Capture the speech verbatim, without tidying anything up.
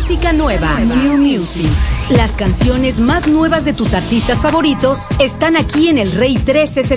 Música nueva. New Music. Las canciones más nuevas de tus artistas favoritos están aquí en el Rey trescientos sesenta